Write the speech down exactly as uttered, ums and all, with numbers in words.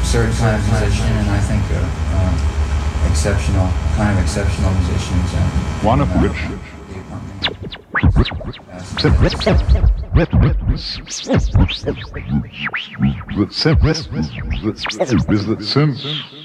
certain kind of musician, and I think uh, uh, exceptional, kind of exceptional musicians. And, One of uh, which the Sims